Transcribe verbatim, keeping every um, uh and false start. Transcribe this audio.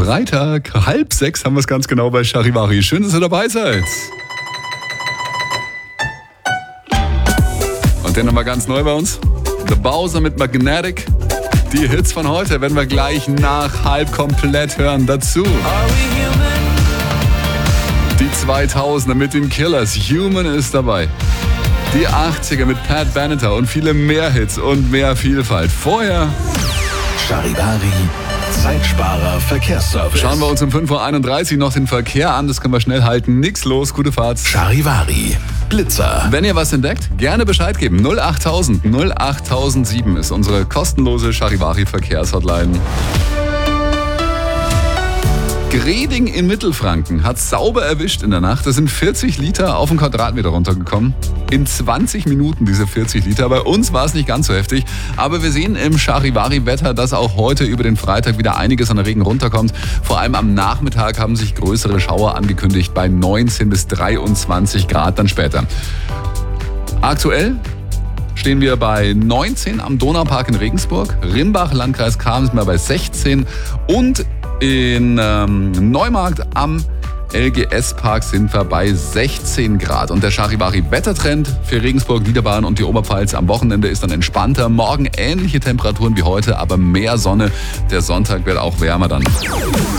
Freitag, halb sechs haben wir es ganz genau bei Charivari. Schön, dass ihr dabei seid. Und den haben wir ganz neu bei uns. The Bowser mit Magnetic. Die Hits von heute werden wir gleich nach halb komplett hören. Dazu die zweitausender mit den Killers. Human ist dabei. Die achtziger mit Pat Benatar und viele mehr Hits und mehr Vielfalt. Vorher Charivari, Zeitsparer Verkehrsservice. Schauen wir uns um fünf Uhr einunddreißig noch den Verkehr an. Das können wir schnell halten. Nix los, gute Fahrt. Charivari, Blitzer. Wenn ihr was entdeckt, gerne Bescheid geben. null achttausend null achttausendsieben ist unsere kostenlose Charivari Verkehrshotline. Greding in Mittelfranken hat sauber erwischt in der Nacht. Das sind vierzig Liter auf den Quadratmeter runtergekommen. In zwanzig Minuten diese vierzig Liter. Bei uns war es nicht ganz so heftig. Aber wir sehen im Charivari-Wetter, dass auch heute über den Freitag wieder einiges an Regen runterkommt. Vor allem am Nachmittag haben sich größere Schauer angekündigt bei neunzehn bis dreiundzwanzig Grad dann später. Aktuell stehen wir bei neunzehn am Donaupark in Regensburg. Rimbach, Landkreis Cham, sind wir bei sechzehn. Und in ähm, Neumarkt am L G S-Park sind wir bei sechzehn Grad. Und der Charivari-Wettertrend für Regensburg, Niederbayern und die Oberpfalz am Wochenende ist dann entspannter. Morgen ähnliche Temperaturen wie heute, aber mehr Sonne. Der Sonntag wird auch wärmer dann.